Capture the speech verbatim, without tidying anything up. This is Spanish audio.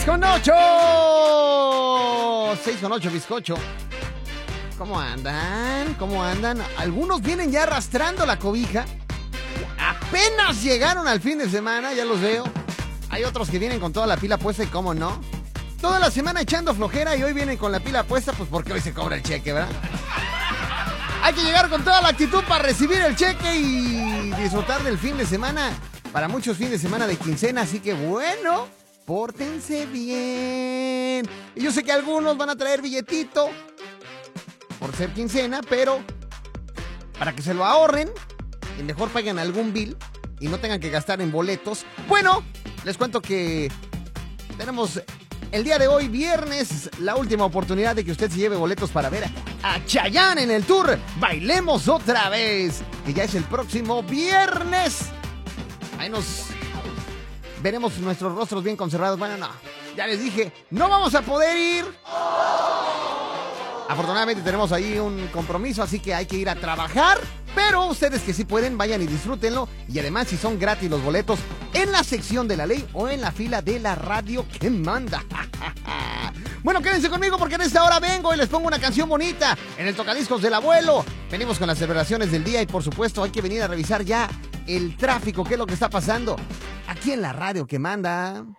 con ocho. seis con ocho, bizcocho. ¿Cómo andan? ¿Cómo andan? Algunos vienen ya arrastrando la cobija. Apenas llegaron al fin de semana, ya los veo. Hay otros que vienen con toda la pila puesta y cómo no. Toda la semana echando flojera y hoy vienen con la pila puesta, pues porque hoy se cobra el cheque, ¿verdad? Hay que llegar con toda la actitud para recibir el cheque y disfrutar del fin de semana. Para muchos fin de semana de quincena, así que bueno, pórtense bien. Y yo sé que algunos van a traer billetito por ser quincena, pero para que se lo ahorren y mejor paguen algún bill y no tengan que gastar en boletos. Bueno, les cuento que tenemos el día de hoy, viernes, la última oportunidad de que usted se lleve boletos para ver a Chayanne en el tour Bailemos Otra Vez, que ya es el próximo viernes. Ahí nos veremos nuestros rostros bien conservados. Bueno, no, ya les dije, no vamos a poder ir. Afortunadamente tenemos ahí un compromiso, así que hay que ir a trabajar. Pero ustedes que sí pueden, vayan y disfrútenlo. Y además, si son gratis los boletos, en la sección de la ley o en la fila de la radio que manda. Bueno, quédense conmigo porque en esta hora vengo y les pongo una canción bonita en el tocadiscos del abuelo. Venimos con las celebraciones del día y por supuesto hay que venir a revisar ya el tráfico, qué es lo que está pasando aquí en la radio que manda.